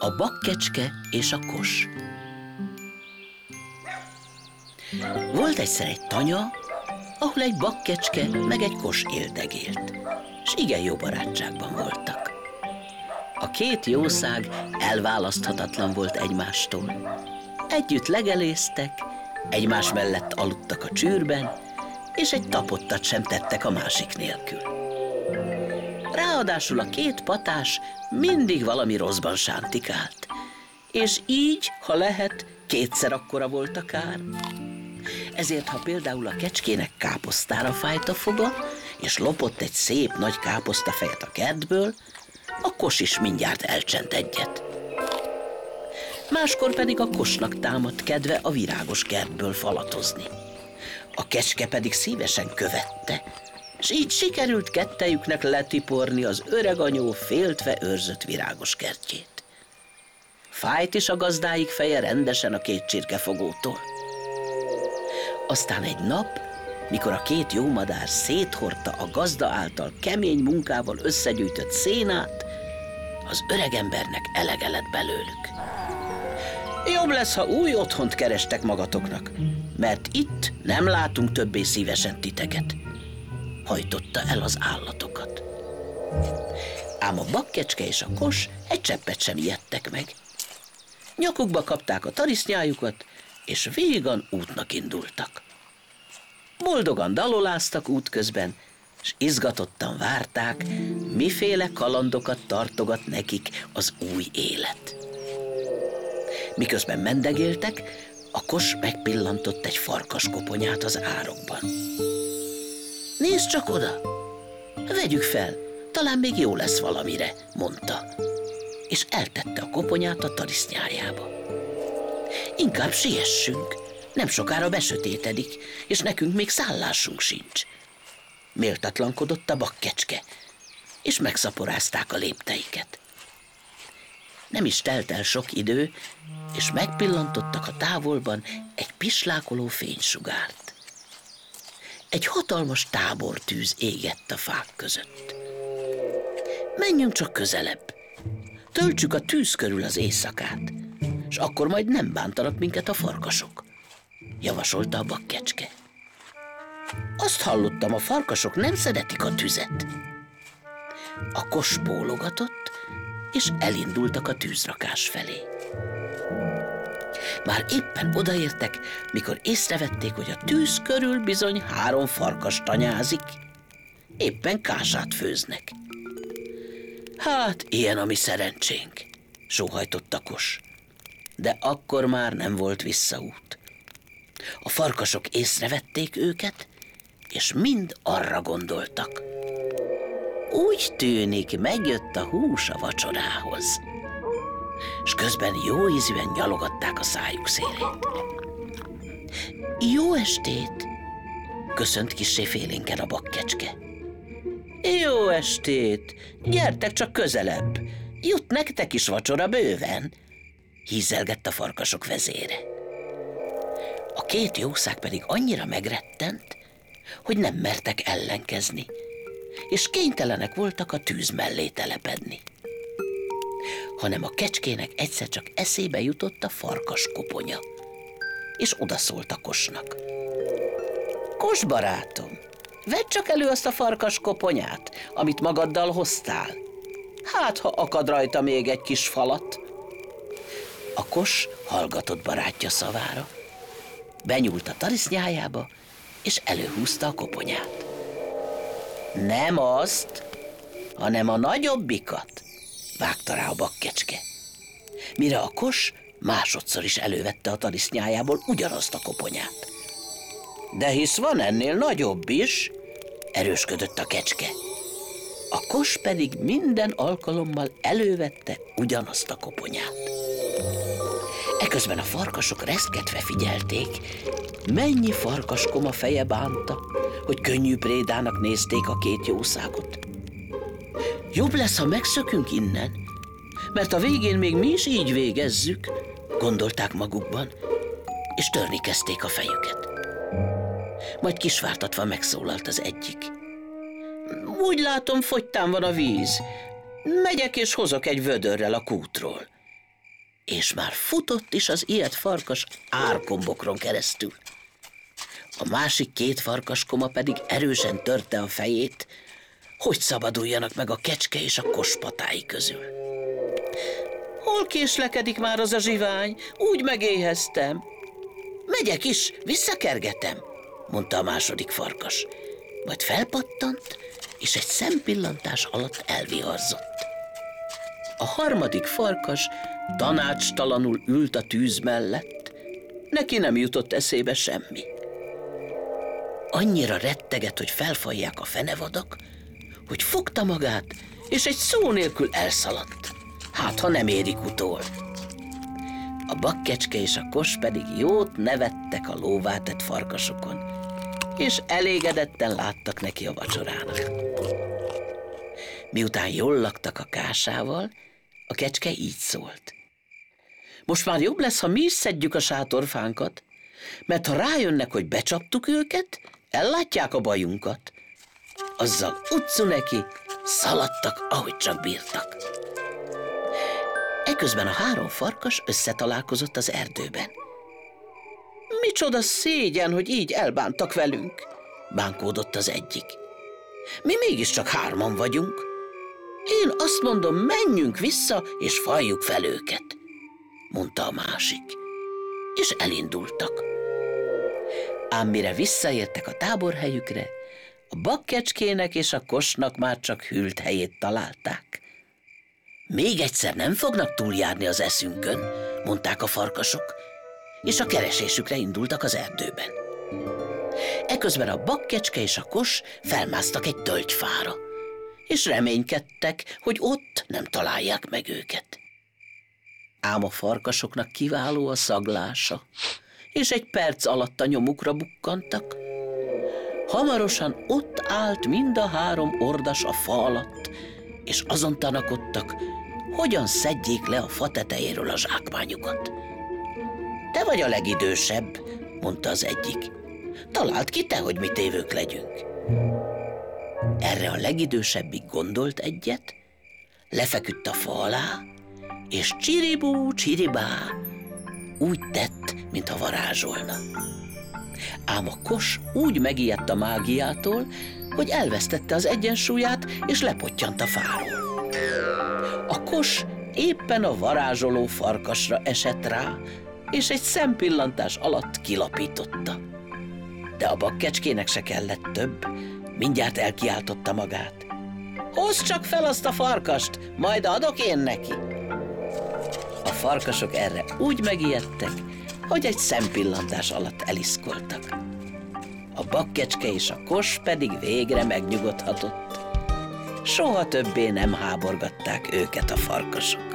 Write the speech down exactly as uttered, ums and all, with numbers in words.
A bakkecske és a kos. Volt egyszer egy tanya, ahol egy bakkecske meg egy kos éldegélt, s igen jó barátságban voltak. A két jószág elválaszthatatlan volt egymástól. Együtt legelésztek, egymás mellett aludtak a csűrben, és egy tapottat sem tettek a másik nélkül. Ráadásul a két patás mindig valami rosszban sántikált, és így, ha lehet, kétszer akkora volt a kár. Ezért, ha például a kecskének káposztára fájt a foga, és lopott egy szép nagy káposztafejet a kertből, a kos is mindjárt elcsent egyet. Máskor pedig a kosnak támadt kedve a virágos kertből falatozni. A kecske pedig szívesen követte, s így sikerült kettejüknek letiporni az öreganyó féltve őrzött virágos kertjét. Fájt is a gazdáik feje rendesen a két csirkefogótól. Aztán egy nap, mikor a két jó madár széthordta a gazda által kemény munkával összegyűjtött szénát, az öregembernek elege lett belőlük. Jobb lesz, ha új otthont kerestek magatoknak, mert itt nem látunk többé szívesen titeket. Hajtotta el az állatokat. Ám a bakkecske és a kos egy cseppet sem ijedtek meg. Nyakukba kapták a tarisznyájukat, és vígan útnak indultak. Boldogan daloláztak útközben, és izgatottan várták, miféle kalandokat tartogat nekik az új élet. Miközben mendegéltek, a kos megpillantott egy farkaskoponyát az árokban. Nézd csak oda! Vegyük fel, talán még jó lesz valamire, mondta, és eltette a koponyát a tarisznyájába. Inkább siessünk, nem sokára besötétedik, és nekünk még szállásunk sincs. Méltatlankodott a bakkecske, és megszaporázták a lépteiket. Nem is telt el sok idő, és megpillantottak a távolban egy pislákoló fénysugárt. Egy hatalmas tábortűz égett a fák között. Menjünk csak közelebb, töltsük a tűz körül az éjszakát, és akkor majd nem bántanak minket a farkasok, javasolta a bakkecske. Azt hallottam, a farkasok nem szeretik a tüzet. A kos bólogatott, és elindultak a tűzrakás felé. Már éppen odaértek, mikor észrevették, hogy a tűz körül bizony három farkas tanyázik. Éppen kását főznek. Hát, ilyen a mi szerencsénk, sóhajtott a kos. De akkor már nem volt visszaút. A farkasok észrevették őket, és mind arra gondoltak. Úgy tűnik, megjött a hús a vacsorához. És közben jó ízűen nyalogatták a szájuk szélét. Jó estét! Köszönt kissé félénken a bakkecske. Jó estét! Gyertek csak közelebb! Jut nektek is vacsora bőven! Hízelgett a farkasok vezére. A két jószág pedig annyira megrettent, hogy nem mertek ellenkezni, és kénytelenek voltak a tűz mellé telepedni. Hanem a kecskének egyszer csak eszébe jutott a farkas koponya, és odaszólt a kosnak. Kos barátom, vedd csak elő azt a farkas koponyát, amit magaddal hoztál. Hát, ha akad rajta még egy kis falat. A kos hallgatott barátja szavára, benyúlt a tarisznyájába, és előhúzta a koponyát. Nem azt, hanem a nagyobbikat, vágta rá a bakkecske. Mire a kos másodszor is elővette a tarisznyájából ugyanazt a koponyát. De hisz van ennél nagyobb is, erősködött a kecske. A kos pedig minden alkalommal elővette ugyanazt a koponyát. Eközben a farkasok reszketve figyelték, mennyi farkaskoma feje bánta, hogy könnyű prédának nézték a két jószágot. Jobb lesz, ha megszökünk innen, mert a végén még mi is így végezzük, gondolták magukban, és törni kezdték a fejüket. Majd kisvártatva megszólalt az egyik. Úgy látom, fogytán van a víz. Megyek és hozok egy vödörrel a kútról. és már futott is az ilyet farkas árkombokron keresztül. A másik két farkaskoma pedig erősen törte a fejét, hogy szabaduljanak meg a kecske és a kospatái közül. Hol késlekedik már az a zsivány? Úgy megéheztem. Megyek is, visszakergetem, mondta a második farkas. Majd felpattant, és egy szempillantás alatt elviharzott. A harmadik farkas tanácstalanul ült a tűz mellett. Neki nem jutott eszébe semmi. Annyira retteget, hogy felfalják a fenevadak, hogy fogta magát, és egy szó nélkül elszaladt. Hát, ha nem érik utol. A bakkecske és a kos pedig jót nevettek a lóvátett farkasokon, és elégedetten láttak neki a vacsorának. Miután jól laktak a kásával, a kecske így szólt. Most már jobb lesz, ha mi is szedjük a sátorfánkat, mert ha rájönnek, hogy becsaptuk őket, ellátják a bajunkat. Azzal utcu neki, szaladtak, ahogy csak bírtak. Eközben a három farkas összetalálkozott az erdőben. Micsoda szégyen, hogy így elbántak velünk, bánkódott az egyik. Mi mégiscsak hárman vagyunk. Én azt mondom, menjünk vissza, és faljuk fel őket, mondta a másik. És elindultak. Ám mire visszaértek a táborhelyükre, a bakkecskének és a kosnak már csak hűlt helyét találták. Még egyszer nem fognak túljárni az eszünkön, mondták a farkasok, és a keresésükre indultak az erdőben. Eközben a bakkecske és a kos felmásztak egy tölgyfára, és reménykedtek, hogy ott nem találják meg őket. Ám a farkasoknak kiváló a szaglása, és egy perc alatt a nyomukra bukkantak. Hamarosan ott állt mind a három ordas a fa alatt, és azon tanakodtak, hogyan szedjék le a fa tetejéről a zsákmányukat. Te vagy a legidősebb, mondta az egyik. Találd ki te, hogy mi tévők legyünk. Erre a legidősebbik gondolt egyet, lefeküdt a fa alá, és csiribú, csiribá, úgy tett, mintha varázsolna. Ám a kos úgy megijedt a mágiától, hogy elvesztette az egyensúlyát, és lepottyant a fáról. A kos éppen a varázsoló farkasra esett rá, és egy szempillantás alatt kilapította. De a bakkecskének se kellett több, mindjárt elkiáltotta magát. Hozd csak fel azt a farkast, majd adok én neki. A farkasok erre úgy megijedtek, hogy egy szempillantás alatt eliszkoltak. A bakkecske és a kos pedig végre megnyugodhatott. Soha többé nem háborgatták őket a farkasok.